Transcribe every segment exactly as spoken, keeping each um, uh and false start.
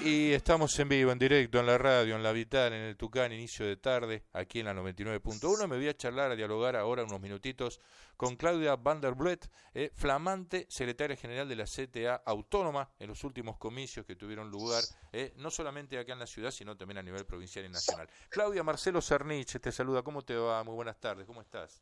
Y estamos en vivo, en directo, en la radio, en La Vital, en el Tucán, inicio de tarde, aquí en la noventa y nueve punto uno. Me voy a charlar, a dialogar ahora unos minutitos con Claudia van der Vleut, eh, flamante secretaria general de la C T A Autónoma en los últimos comicios que tuvieron lugar, eh, no solamente acá en la ciudad, sino también a nivel provincial y nacional. Claudia, Marcelo Cernich te saluda. ¿Cómo te va? Muy buenas tardes. ¿Cómo estás?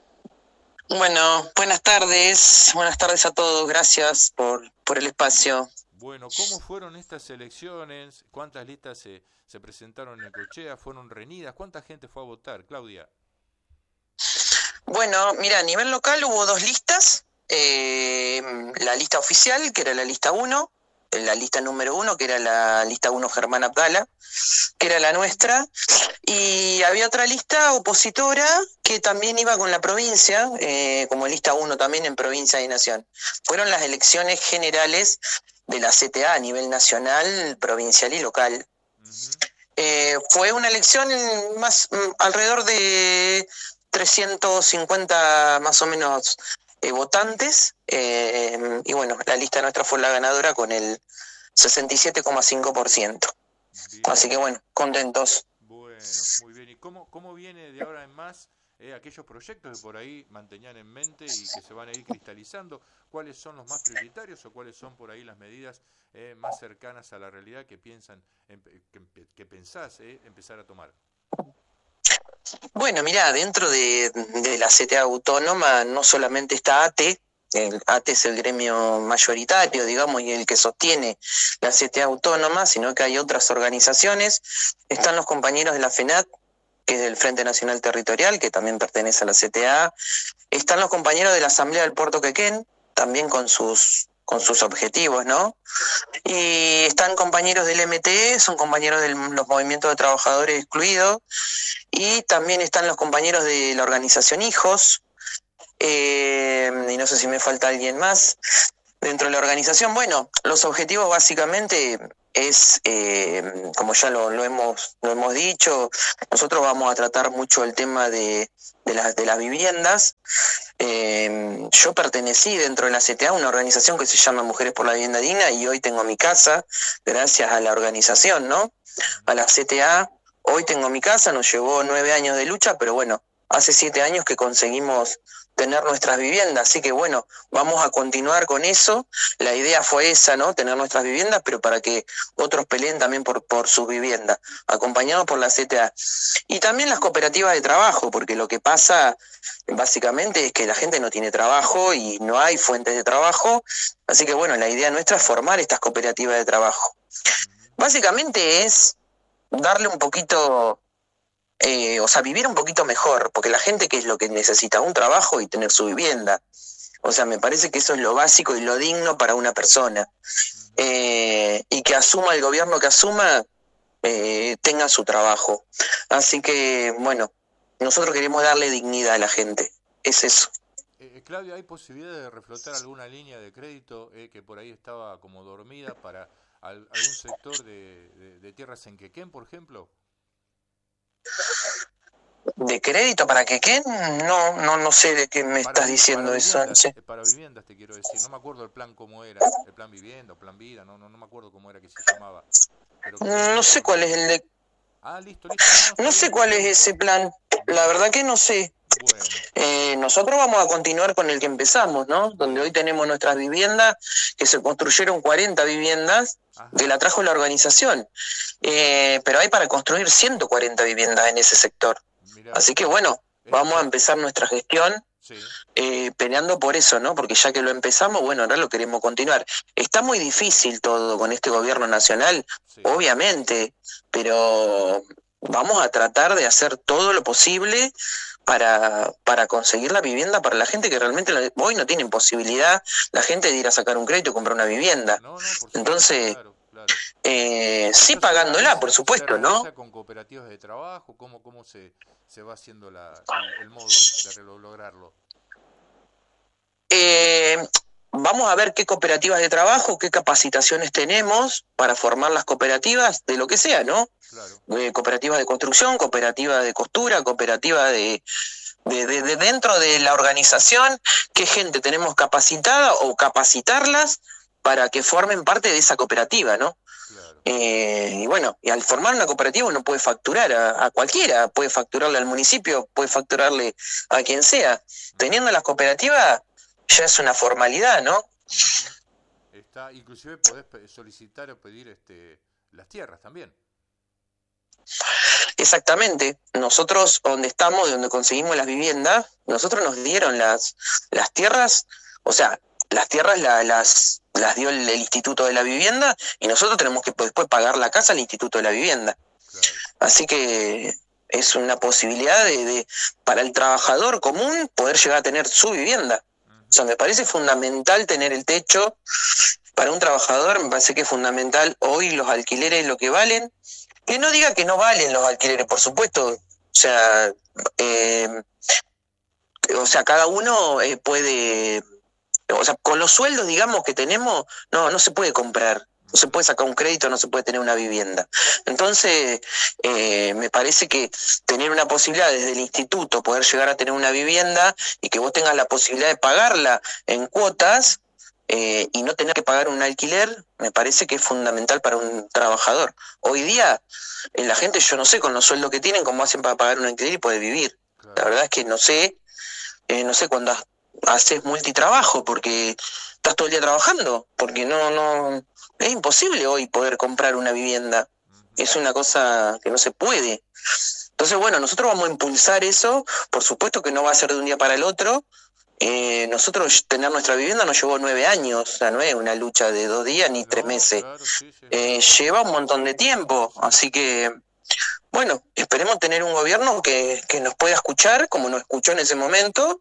Bueno, buenas tardes. Buenas tardes a todos. Gracias por, por el espacio. Bueno, ¿cómo fueron estas elecciones? ¿Cuántas listas se, se presentaron en Necochea? ¿Fueron reñidas? ¿Cuánta gente fue a votar, Claudia? Bueno, mira, a nivel local hubo dos listas. Eh, la lista oficial, que era la lista uno, la lista número uno, que era la lista uno Germán Abdala, que era la nuestra, y había otra lista opositora que también iba con la provincia, eh, como lista uno también en provincia y nación. Fueron las elecciones generales de la C T A a nivel nacional, provincial y local. Uh-huh. Eh, fue una elección en más alrededor de trescientos cincuenta más o menos eh, votantes, eh, y bueno, la lista nuestra fue la ganadora con el sesenta y siete coma cinco por ciento. Así que bueno, contentos. Bueno, muy bien. ¿Y cómo, cómo viene de ahora en más eh, aquellos proyectos que por ahí mantenían en mente y que se van a ir cristalizando? ¿Cuáles son los más prioritarios o cuáles son por ahí las medidas eh, más cercanas a la realidad que piensan, que, que pensás eh, empezar a tomar? Bueno, mirá, dentro de, de la C T A Autónoma no solamente está A T E, el A T E es el gremio mayoritario, digamos, y el que sostiene la C T A Autónoma, sino que hay otras organizaciones. Están los compañeros de la FENAT, que es del Frente Nacional Territorial, que también pertenece a la C T A. Están los compañeros de la Asamblea del Puerto Quequén, también con sus con sus objetivos, ¿no? Y están compañeros del M T E, son compañeros de los movimientos de trabajadores excluidos, y también están los compañeros de la organización Hijos, eh, y no sé si me falta alguien más dentro de la organización. Bueno, los objetivos básicamente es, eh, como ya lo, lo hemos lo hemos dicho, nosotros vamos a tratar mucho el tema de, de, la, de las viviendas. Eh, yo pertenecí dentro de la C T A a una organización que se llama Mujeres por la Vivienda Digna, y hoy tengo mi casa gracias a la organización, ¿no? A la C T A. Hoy tengo mi casa, nos llevó nueve años de lucha, pero bueno, hace siete años que conseguimos tener nuestras viviendas, así que bueno, vamos a continuar con eso. La idea fue esa, ¿no? Tener nuestras viviendas, pero para que otros peleen también por, por sus viviendas, acompañados por la C T A. Y también las cooperativas de trabajo, porque lo que pasa básicamente es que la gente no tiene trabajo y no hay fuentes de trabajo, así que bueno, la idea nuestra es formar estas cooperativas de trabajo. Básicamente es darle un poquito... Eh, o sea, vivir un poquito mejor, porque la gente, ¿qué es lo que necesita? Un trabajo y tener su vivienda. O sea, me parece que eso es lo básico y lo digno para una persona. Eh, y que asuma el gobierno que asuma, eh, tenga su trabajo. Así que, bueno, nosotros queremos darle dignidad a la gente. Es eso. Eh, Claudia, ¿hay posibilidad de reflotar alguna línea de crédito eh, que por ahí estaba como dormida para al, algún sector de, de, de tierras en Quequén, por ejemplo? ¿De crédito para Quequén? No, no, no sé de qué me para, estás diciendo para eso. Viviendas, ¿sí? Para viviendas te quiero decir, no me acuerdo el plan cómo era, el plan vivienda o plan vida, no, no, no me acuerdo cómo era que se llamaba. Pero no sé cuál es el de... Ah, listo, listo. No, no sé cuál es ese plan, la verdad que no sé. Bueno. Eh, nosotros vamos a continuar con el que empezamos, ¿no? Donde hoy tenemos nuestras viviendas, que se construyeron cuarenta viviendas, ajá, que la trajo la organización. Eh, pero hay para construir ciento cuarenta viviendas en ese sector. Mirá. Así que bueno, vamos a empezar nuestra gestión sí. eh, peleando por eso, ¿no? Porque ya que lo empezamos, bueno, ahora lo queremos continuar. Está muy difícil todo con este gobierno nacional, sí, obviamente, pero vamos a tratar de hacer todo lo posible para para conseguir la vivienda para la gente que realmente hoy no tiene posibilidad, la gente de ir a sacar un crédito y comprar una vivienda. No, no, por supuesto, entonces, claro, claro. Eh, sí pagándola, por supuesto, ¿no? ¿Con cooperativas de trabajo? ¿Cómo, cómo se, se va haciendo la, el, el modo de lograrlo? Eh... Vamos a ver qué cooperativas de trabajo, qué capacitaciones tenemos para formar las cooperativas de lo que sea, ¿no? Claro. Eh, cooperativas de construcción, cooperativa de costura, cooperativa de, de, de, de dentro de la organización, qué gente tenemos capacitada o capacitarlas para que formen parte de esa cooperativa, ¿no? Claro. Eh, y bueno, y al formar una cooperativa uno puede facturar a, a cualquiera, puede facturarle al municipio, puede facturarle a quien sea. Teniendo las cooperativas ya es una formalidad, ¿no? Está, inclusive podés solicitar o pedir este, las tierras también. Exactamente. Nosotros, donde estamos, donde conseguimos las viviendas, nosotros nos dieron las, las tierras, o sea, las tierras la, las, las dio el, el Instituto de la Vivienda y nosotros tenemos que después pagar la casa al Instituto de la Vivienda. Claro. Así que es una posibilidad de, de para el trabajador común poder llegar a tener su vivienda. Uh-huh. O sea, me parece fundamental tener el techo. Para un trabajador me parece que es fundamental hoy los alquileres lo que valen. Que no diga que no valen los alquileres, por supuesto. O sea, eh, o sea, cada uno eh, puede, o sea, con los sueldos, digamos, que tenemos, no, no se puede comprar, no se puede sacar un crédito, no se puede tener una vivienda. Entonces, eh, me parece que tener una posibilidad desde el instituto, poder llegar a tener una vivienda y que vos tengas la posibilidad de pagarla en cuotas, Eh, y no tener que pagar un alquiler, me parece que es fundamental para un trabajador. Hoy día, eh, la gente, yo no sé, con los sueldos que tienen, cómo hacen para pagar un alquiler y poder vivir. Claro. La verdad es que no sé, eh, no sé cuándo haces multitrabajo, porque estás todo el día trabajando, porque no, no, es imposible hoy poder comprar una vivienda. Uh-huh. Es una cosa que no se puede. Entonces, bueno, nosotros vamos a impulsar eso, por supuesto que no va a ser de un día para el otro. Eh, nosotros tener nuestra vivienda nos llevó nueve años, o sea, no es una lucha de dos días ni no, tres meses, claro, sí, sí, eh, claro. Lleva un montón de tiempo, así que, bueno, esperemos tener un gobierno que, que nos pueda escuchar, como nos escuchó en ese momento,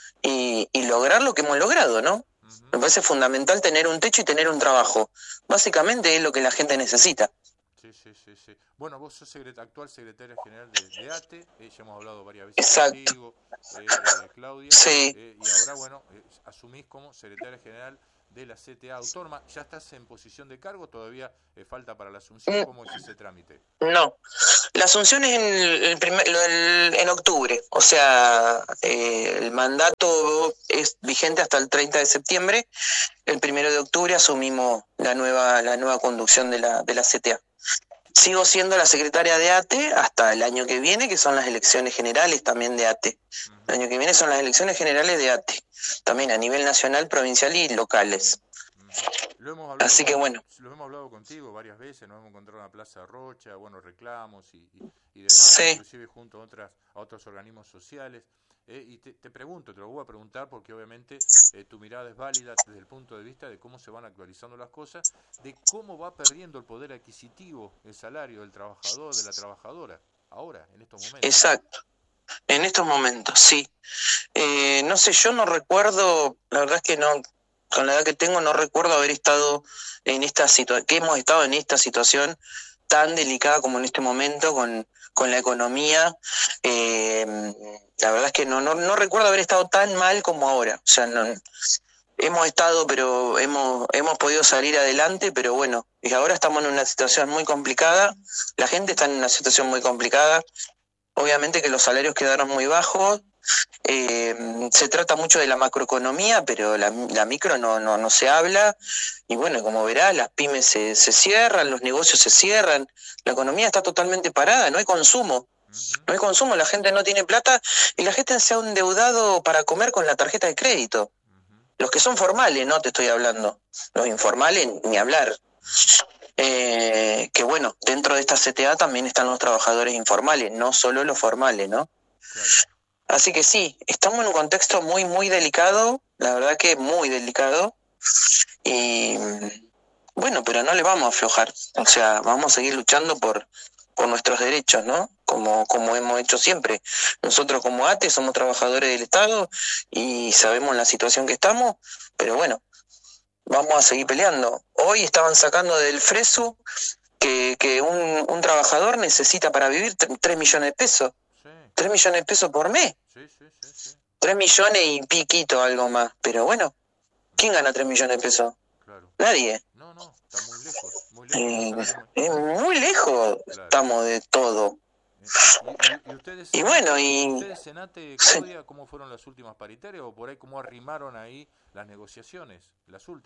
y, y lograr lo que hemos logrado, ¿no? Uh-huh. Me parece fundamental tener un techo y tener un trabajo, básicamente es lo que la gente necesita. Sí, sí, sí, sí. Bueno, vos sos secret- actual secretaria general de, de A T E, eh, ya hemos hablado varias veces Exacto. contigo, eh, eh, Claudia, sí. eh, y ahora, bueno, eh, asumís como secretaria general de la C T A Autónoma. ¿Ya estás en posición de cargo? ¿Todavía eh, falta para la asunción? ¿Cómo es ese trámite? No, la asunción es en, el primer, el, en octubre, o sea, eh, el mandato es vigente hasta el treinta de septiembre, el primero de octubre asumimos la nueva, la nueva conducción de la, de la C T A. Sigo siendo la secretaria de A T E hasta el año que viene, que son las elecciones generales también de A T E. El año que viene son las elecciones generales de A T E, también a nivel nacional, provincial y locales. Lo hemos hablado, Así que bueno. Lo hemos hablado contigo varias veces, nos hemos encontrado en la Plaza Rocha, buenos reclamos y, y, y demás, sí. Inclusive junto a, otras, a otros organismos sociales. Eh, y te, te pregunto, te lo voy a preguntar porque obviamente eh, tu mirada es válida desde el punto de vista de cómo se van actualizando las cosas, de cómo va perdiendo el poder adquisitivo, el salario del trabajador, de la trabajadora, ahora, en estos momentos. Exacto, en estos momentos, sí. Eh, no sé, yo no recuerdo, la verdad es que no, con la edad que tengo no recuerdo haber estado en esta situación, que hemos estado en esta situación tan delicada como en este momento con, con la economía. Eh, la verdad es que no, no, no recuerdo haber estado tan mal como ahora. O sea, no, hemos estado, pero hemos, hemos podido salir adelante, pero bueno, y ahora estamos en una situación muy complicada, la gente está en una situación muy complicada, obviamente que los salarios quedaron muy bajos. Eh, se trata mucho de la macroeconomía, pero la, la micro no, no, no se habla, y bueno, como verás, las pymes se, se cierran, los negocios se cierran, la economía está totalmente parada, no hay consumo, no hay consumo, la gente no tiene plata y la gente se ha endeudado para comer con la tarjeta de crédito. Los que son formales, no te estoy hablando, los informales ni hablar. Eh, que bueno, dentro de esta C T A también están los trabajadores informales, no solo los formales, ¿no? Claro. Así que sí, estamos en un contexto muy, muy delicado, la verdad que muy delicado, y bueno, pero no le vamos a aflojar, o sea, vamos a seguir luchando por, por nuestros derechos, ¿no? Como, como hemos hecho siempre. Nosotros como A T E somos trabajadores del Estado y sabemos la situación que estamos, pero bueno, vamos a seguir peleando. Hoy estaban sacando del Fresu que, que un, un trabajador necesita para vivir tres millones de pesos. Tres millones de pesos por mes. Sí, sí, sí, sí. Tres millones y piquito, algo más. Pero bueno, ¿quién gana tres millones de pesos? Claro. Nadie. No, no, está muy lejos. Muy lejos. Eh, eh, muy lejos claro. Estamos de todo. ¿Y, y, y ustedes, y bueno, y... ¿Ustedes en A T E, Claudia, sí. cómo fueron las últimas paritarias o por ahí cómo arrimaron ahí las negociaciones, las últimas?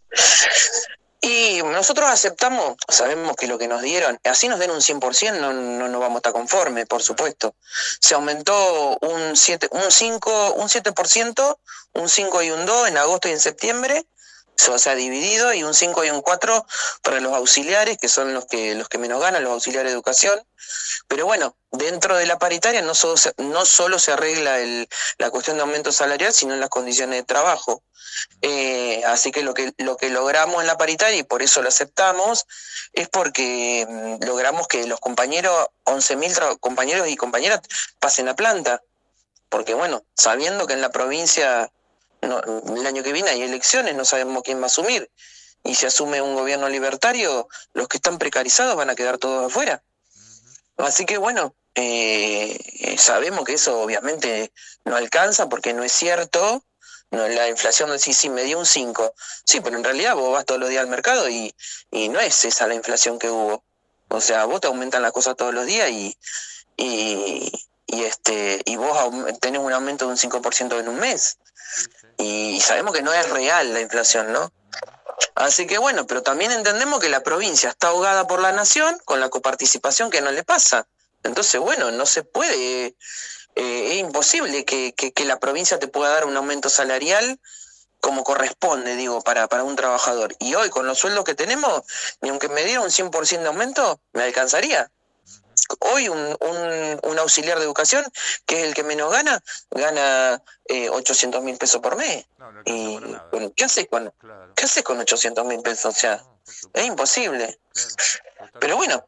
Y nosotros aceptamos, sabemos que lo que nos dieron, así nos den un cien por ciento, no, no, no vamos a estar conformes, por supuesto. Se aumentó un siete, un cinco, un siete por ciento, un cinco y un dos en agosto y en septiembre, eso se ha dividido, y un cinco y un cuatro para los auxiliares, que son los que, los que menos ganan, los auxiliares de educación. Pero bueno, dentro de la paritaria no solo se, no solo se arregla el, la cuestión de aumento salarial, sino en las condiciones de trabajo. Eh, así que lo que lo que logramos en la paritaria, y por eso lo aceptamos, es porque mm, logramos que los compañeros, once mil compañeros y compañeras pasen a planta. Porque bueno, sabiendo que en la provincia no, el año que viene hay elecciones, no sabemos quién va a asumir. Y si asume un gobierno libertario, los que están precarizados van a quedar todos afuera. Así que bueno, eh, sabemos que eso obviamente no alcanza porque no es cierto. No, la inflación, sí, sí, me dio un cinco. Sí, pero en realidad vos vas todos los días al mercado y, y no es esa la inflación que hubo. O sea, vos te aumentan las cosas todos los días y, y, y, este, y vos tenés un aumento de un cinco por ciento en un mes. Y sabemos que no es real la inflación, ¿no? Así que bueno, pero también entendemos que la provincia está ahogada por la nación con la coparticipación que no le pasa. Entonces, bueno, no se puede, eh, es imposible que, que, que la provincia te pueda dar un aumento salarial como corresponde, digo, para, para un trabajador. Y hoy, con los sueldos que tenemos, ni aunque me diera un cien por ciento de aumento, me alcanzaría. Hoy un, un, un auxiliar de educación, que es el que menos gana, gana eh, ochocientos mil pesos por mes. No, no y bueno, ¿qué haces con, claro. ¿qué haces con ochocientos mil pesos? O sea, no, es imposible. Claro, pero bueno,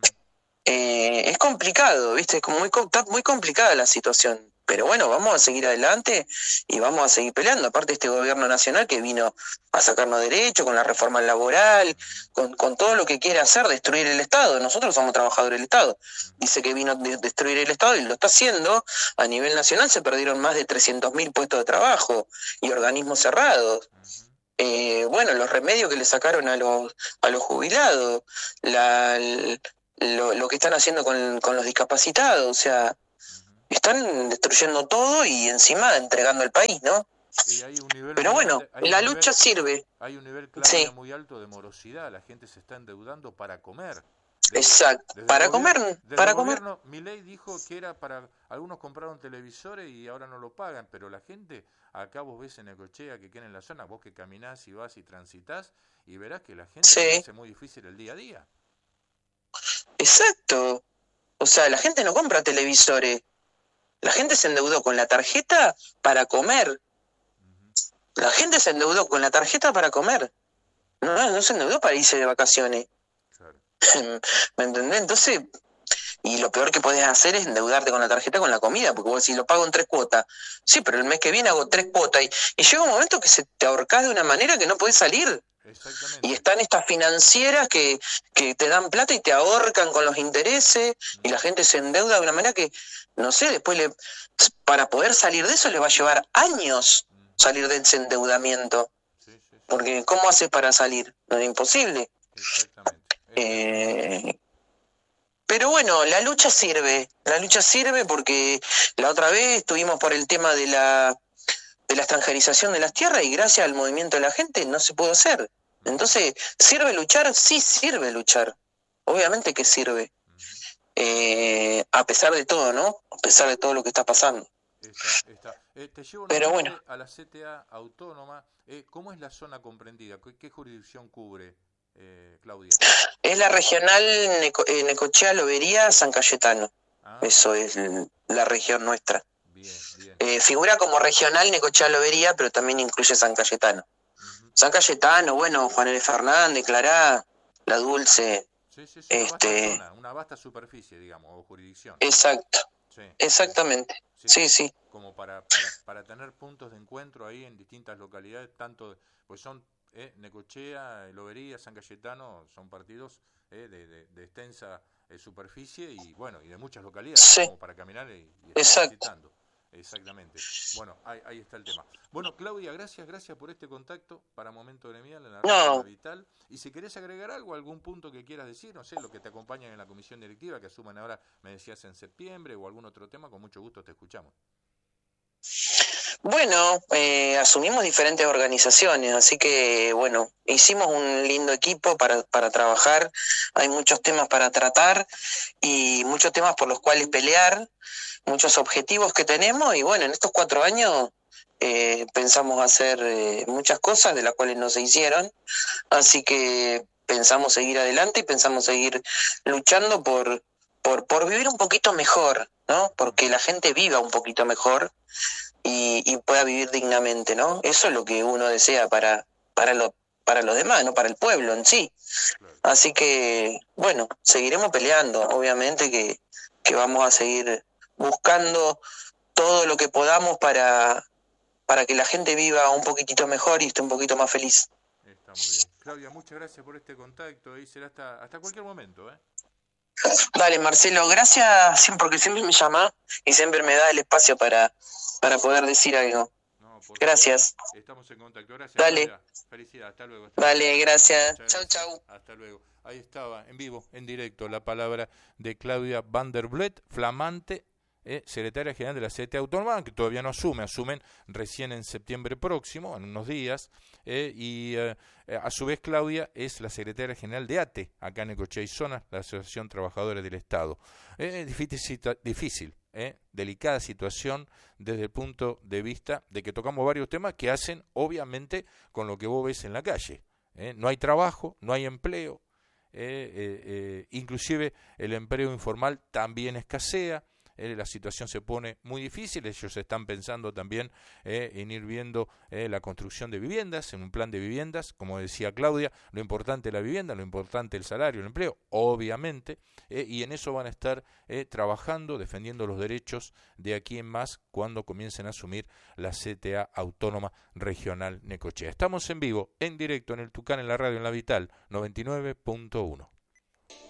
eh, es complicado, ¿viste? Es como muy, está muy complicada la situación. Pero bueno, vamos a seguir adelante y vamos a seguir peleando. Aparte, este gobierno nacional que vino a sacarnos derechos con la reforma laboral, con, con todo lo que quiere hacer, destruir el Estado. Nosotros somos trabajadores del Estado. Dice que vino a de, destruir el Estado y lo está haciendo. A nivel nacional se perdieron más de trescientos mil puestos de trabajo y organismos cerrados. Eh, bueno, los remedios que le sacaron a los, a los jubilados, la, lo, lo que están haciendo con, con los discapacitados, o sea... Están destruyendo todo y encima entregando el país, ¿no? Y hay un nivel Pero bueno, grande, la lucha nivel, sirve. Hay un nivel claro sí. muy alto de morosidad, la gente se está endeudando para comer. Desde, Exacto, desde para comer, gobierno, para comer. comer. Milei dijo que era para, algunos compraron televisores y ahora no lo pagan, pero la gente, acá vos ves en Necochea que queda en la zona, vos que caminás y vas y transitas y verás que la gente sí. hace muy difícil el día a día. Exacto, o sea, la gente no compra televisores. La gente se endeudó con la tarjeta para comer. La gente se endeudó con la tarjeta para comer. No, no se endeudó para irse de vacaciones. Claro. ¿Me entendés? Entonces, y lo peor que podés hacer es endeudarte con la tarjeta con la comida, porque vos decís, lo pago en tres cuotas. Sí, pero el mes que viene hago tres cuotas. Y, y llega un momento que se te ahorcás de una manera que no podés salir. Y están estas financieras que, que te dan plata y te ahorcan con los intereses, y la gente se endeuda de una manera que, no sé, después le, para poder salir de eso le va a llevar años salir de ese endeudamiento. Porque ¿cómo haces para salir? No es imposible. Eh, pero bueno, la lucha sirve, la lucha sirve porque la otra vez estuvimos por el tema de la de la extranjerización de las tierras y gracias al movimiento de la gente no se pudo hacer. Entonces, ¿sirve luchar? Sí sirve luchar. Obviamente que sirve. Eh, a pesar de todo, ¿no? A pesar de todo lo que está pasando. Está, está. Eh, te llevo Pero bueno. a la C T A autónoma. Eh, ¿Cómo es la zona comprendida? ¿Qué, qué jurisdicción cubre, eh, Claudia? Es la regional Neco, eh, Necochea, Lobería, San Cayetano. Ah. Eso es la región nuestra. Bien, bien. Eh, figura como regional Necochea Lobería, pero también incluye San Cayetano. Uh-huh. San Cayetano, bueno, Juan L. Fernández, Clará, La Dulce. Sí, sí, sí, este... una, vasta zona, una vasta superficie, digamos, o jurisdicción. Exacto, sí. Exactamente, sí, sí. sí, sí. Como para, para, para tener puntos de encuentro ahí en distintas localidades, tanto, pues son eh, Necochea, Lobería, San Cayetano, son partidos eh, de, de, de extensa eh, superficie y, bueno, y de muchas localidades, sí. como para caminar y, y estar visitando. Exactamente. Bueno, ahí, ahí está el tema. Bueno, Claudia, gracias, gracias por este contacto para Momento Gremial en la radio no. Vital. Y si querés agregar algo, algún punto que quieras decir, no sé, lo que te acompañan en la comisión directiva, que asuman ahora, me decías, en septiembre, o algún otro tema, con mucho gusto te escuchamos. Bueno, eh, asumimos diferentes organizaciones, así que bueno, hicimos un lindo equipo para, para trabajar, hay muchos temas para tratar y muchos temas por los cuales pelear, muchos objetivos que tenemos y bueno, en estos cuatro años eh, pensamos hacer eh, muchas cosas de las cuales no se hicieron, así que pensamos seguir adelante y pensamos seguir luchando por, por, por vivir un poquito mejor, ¿no? Porque la gente viva un poquito mejor. Y, y pueda vivir dignamente, ¿no? Eso es lo que uno desea para, para, lo, para los demás, no para el pueblo en sí. Así que, bueno, seguiremos peleando, obviamente que, que vamos a seguir buscando todo lo que podamos para, para que la gente viva un poquitito mejor y esté un poquito más feliz. Está muy bien. Claudia, muchas gracias por este contacto y será hasta, hasta cualquier momento, ¿eh? Dale, Marcelo, gracias porque siempre me llama y siempre me da el espacio para, para poder decir algo. No, gracias. Favor. Estamos en contacto. Gracias. Dale. Felicidades. Hasta luego. Hasta Dale, luego. gracias. Chau, chau. Hasta luego. Ahí estaba, en vivo, en directo, la palabra de Claudia van der Vleut, flamante eh, secretaria general de la C T A Autónoma, que todavía no asume, asumen recién en septiembre próximo, en unos días, eh, y eh, a su vez Claudia es la secretaria general de A T E, acá en Necochea y Zona, la Asociación Trabajadores del Estado. Eh, difícil, difícil eh, delicada situación desde el punto de vista de que tocamos varios temas que hacen, obviamente, con lo que vos ves en la calle. Eh, no hay trabajo, no hay empleo, eh, eh, eh, inclusive el empleo informal también escasea. Eh, la situación se pone muy difícil, ellos están pensando también eh, en ir viendo eh, la construcción de viviendas, en un plan de viviendas, como decía Claudia, lo importante es la vivienda, lo importante es el salario, el empleo, obviamente, eh, y en eso van a estar eh, trabajando, defendiendo los derechos de aquí en más cuando comiencen a asumir la C T A Autónoma Regional Necochea. Estamos en vivo, en directo, en el Tucán, en la radio, en la Vital, noventa y nueve punto uno.